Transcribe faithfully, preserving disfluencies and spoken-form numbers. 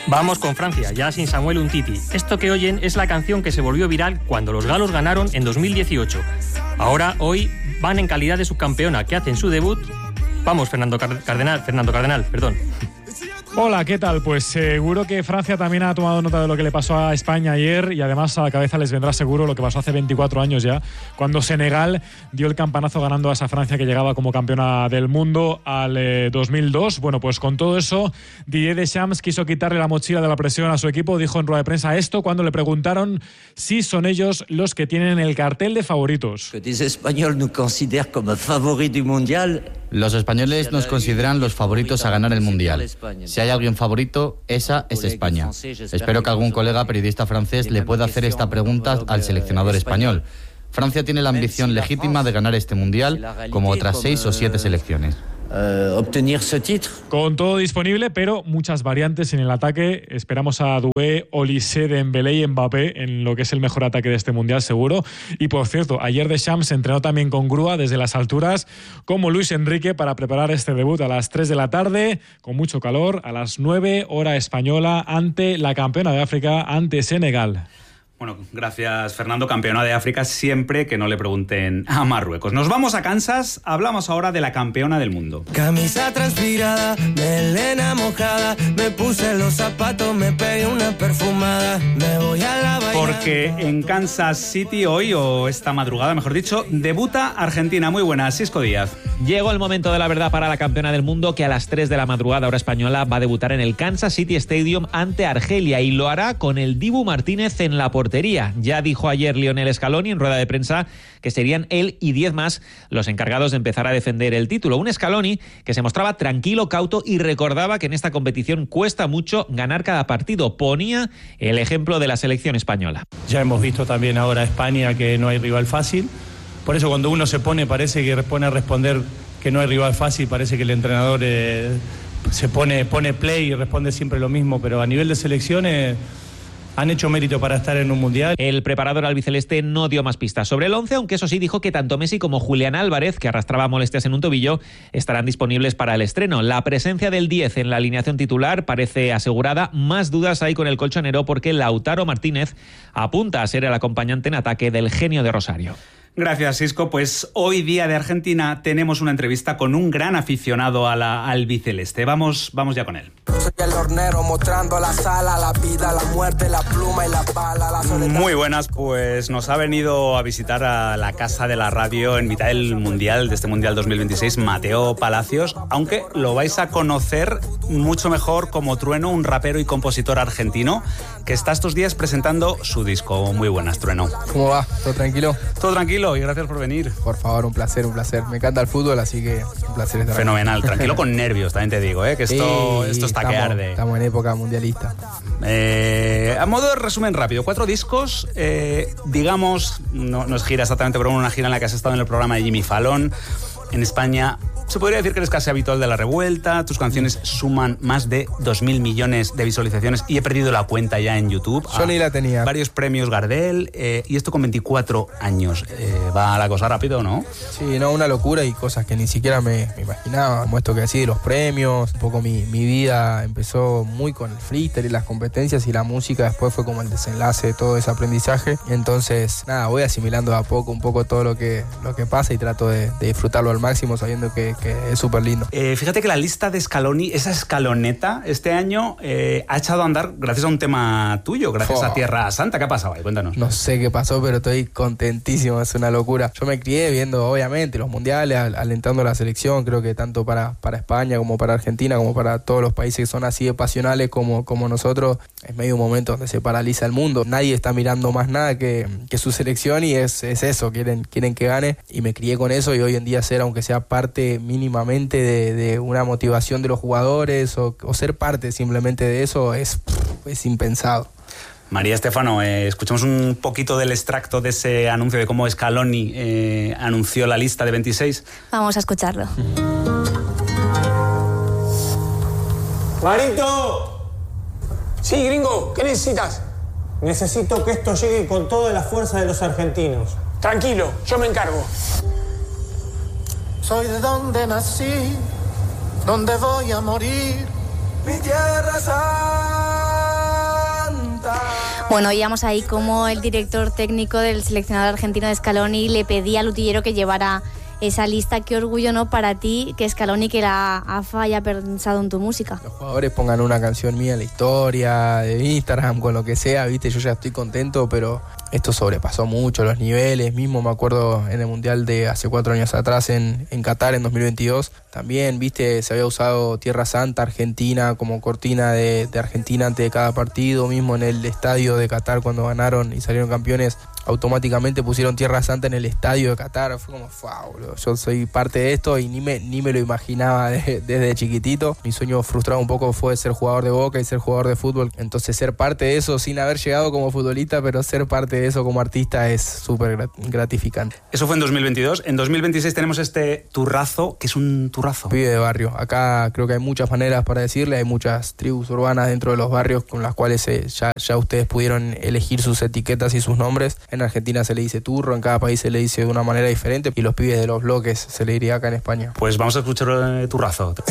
Vamos con Francia, ya sin Samuel Umtiti. Esto que oyen es la canción que se volvió viral cuando los galos ganaron en dos mil dieciocho. Ahora, hoy, van en calidad de subcampeona, que hacen su debut. Vamos, Fernando Cardenal, Fernando Cardenal, perdón. Hola, ¿qué tal? Pues seguro que Francia también ha tomado nota de lo que le pasó a España ayer y además a la cabeza les vendrá seguro lo que pasó hace veinticuatro años ya, cuando Senegal dio el campanazo ganando a esa Francia que llegaba como campeona del mundo al eh, dos mil dos. Bueno, pues con todo eso, Didier Deschamps quiso quitarle la mochila de la presión a su equipo, dijo en rueda de prensa esto cuando le preguntaron si son ellos los que tienen el cartel de favoritos. Que des Espagnols nous considèrent comme favoris du mondial. Los españoles nos consideran los favoritos a ganar el Mundial. Si hay alguien favorito, esa es España. Espero que algún colega periodista francés le pueda hacer esta pregunta al seleccionador español. Francia tiene la ambición legítima de ganar este Mundial, como otras seis o siete selecciones. Uh, obtener ce titre. Con todo disponible, pero muchas variantes en el ataque. Esperamos a Doué, Olise, Dembélé y Mbappé en lo que es el mejor ataque de este Mundial, seguro. Y por cierto, ayer Deschamps se entrenó también con grúa desde las alturas, como Luis Enrique, para preparar este debut a las tres de la tarde, con mucho calor, a las nueve, hora española, ante la campeona de África, ante Senegal. Bueno, gracias Fernando, campeona de África, siempre que no le pregunten a Marruecos. Nos vamos a Kansas, hablamos ahora de la campeona del mundo. Camisa transpirada, melena mojada, me puse los zapatos, me pegué una perfumada, me voy a la bailada. Porque en Kansas City hoy, o esta madrugada mejor dicho, debuta Argentina. Muy buenas, Sisco Díaz. Llegó el momento de la verdad para la campeona del mundo, que a las tres de la madrugada hora española va a debutar en el Kansas City Stadium ante Argelia y lo hará con el Dibu Martínez en la portería. Ya dijo ayer Lionel Scaloni en rueda de prensa que serían él y diez más los encargados de empezar a defender el título. Un Scaloni que se mostraba tranquilo, cauto y recordaba que en esta competición cuesta mucho ganar cada partido. Ponía el ejemplo de la selección española. Ya hemos visto también ahora a España que no hay rival fácil. Por eso cuando uno se pone, parece que pone a responder que no hay rival fácil, parece que el entrenador eh, se pone, pone play y responde siempre lo mismo. Pero a nivel de selecciones han hecho mérito para estar en un mundial. El preparador albiceleste no dio más pistas sobre el once, aunque eso sí dijo que tanto Messi como Julián Álvarez, que arrastraba molestias en un tobillo, estarán disponibles para el estreno. La presencia del diez en la alineación titular parece asegurada. Más dudas hay con el colchonero porque Lautaro Martínez apunta a ser el acompañante en ataque del genio de Rosario. Gracias, Sisco. Pues hoy, día de Argentina, tenemos una entrevista con un gran aficionado a la albiceleste. Vamos, vamos ya con él. Soy el hornero mostrando la sala, la vida, la muerte, la pluma y la bala. La soledad. Muy buenas, pues nos ha venido a visitar a la casa de la radio en mitad del Mundial, de este Mundial dos mil veintiséis, Mateo Palacios, aunque lo vais a conocer mucho mejor como Trueno, un rapero y compositor argentino que está estos días presentando su disco. Muy buenas, Trueno. ¿Cómo va? ¿Todo tranquilo? Todo tranquilo. Y gracias por venir. Por favor, un placer, un placer. Me encanta el fútbol, así que un placer estar aquí. Fenomenal, tranquilo con nervios, también te digo, ¿eh? que esto, sí, esto está estamos, que arde. Estamos en época mundialista. Eh, a modo de resumen rápido, cuatro discos, eh, digamos, no, no es gira exactamente, pero una gira en la que has estado en el programa de Jimmy Fallon. En España se podría decir que eres casi habitual de La Revuelta. Tus canciones suman más de dos mil millones de visualizaciones y he perdido la cuenta ya en YouTube. Yo ni la tenía. Varios premios Gardel, eh, y esto con veinticuatro años. Eh, ¿Va la cosa rápido, no? Sí, no, una locura y cosas que ni siquiera me, me imaginaba. Como esto que así de los premios. Un poco mi, mi vida empezó muy con el freestyle y las competencias y la música. Después fue como el desenlace de todo ese aprendizaje. Entonces, nada, voy asimilando de a poco un poco todo lo que, lo que pasa y trato de, de disfrutarlo al máximo sabiendo que que es súper lindo. Eh, fíjate que la lista de Scaloni, esa escaloneta, este año eh, ha echado a andar gracias a un tema tuyo, gracias oh. a Tierra Santa. ¿Qué ha pasado ahí? Cuéntanos. No sé qué pasó, pero estoy contentísimo, es una locura. Yo me crié viendo, obviamente, los mundiales, alentando a la selección, creo que tanto para, para España como para Argentina, como para todos los países que son así de pasionales como, como nosotros, es medio un momento donde se paraliza el mundo. Nadie está mirando más nada que, que su selección y es, es eso, quieren, quieren que gane. Y me crié con eso y hoy en día ser, aunque sea parte mínimamente de, de una motivación de los jugadores o, o ser parte simplemente de eso es, es impensado. María Estefano, eh, escuchamos un poquito del extracto de ese anuncio de cómo Scaloni eh, anunció la lista de veintiséis. Vamos a escucharlo. ¡Marito! Sí, gringo, ¿qué necesitas? Necesito que esto llegue con toda la fuerza de los argentinos. Tranquilo, yo me encargo. Soy de donde nací, donde voy a morir. Mi tierra es Bueno, oíamos ahí cómo el director técnico del seleccionador argentino de Scaloni le pedía al utillero que llevara esa lista. Qué orgullo, ¿no?, para ti que Scaloni, que la A F A haya pensado en tu música. Los jugadores pongan una canción mía en la historia, de Instagram, con lo que sea, viste, yo ya estoy contento, pero esto sobrepasó mucho los niveles. Mismo me acuerdo en el Mundial de hace cuatro años atrás en, en Qatar, en dos mil veintidós, también, viste, se había usado Tierra Santa, Argentina, como cortina de, de Argentina antes de cada partido. Mismo en el estadio de Qatar, cuando ganaron y salieron campeones, automáticamente pusieron Tierra Santa en el estadio de Qatar. Fue como, wow, boludo, yo soy parte de esto y ni me, ni me lo imaginaba de, desde chiquitito. Mi sueño frustrado un poco fue ser jugador de Boca y ser jugador de fútbol. Entonces ser parte de eso, sin haber llegado como futbolista, pero ser parte de eso como artista, es súper gratificante. Eso fue en dos mil veintidós. En dos mil veintiséis tenemos este turrazo, que es un turrazo. Pibe de barrio. Acá creo que hay muchas maneras para decirle, hay muchas tribus urbanas dentro de los barrios con las cuales eh, ya, ya ustedes pudieron elegir sus etiquetas y sus nombres. En Argentina se le dice turro, en cada país se le dice de una manera diferente, y los pibes de los bloques se le diría acá en España. Pues vamos a escuchar eh, turrazo.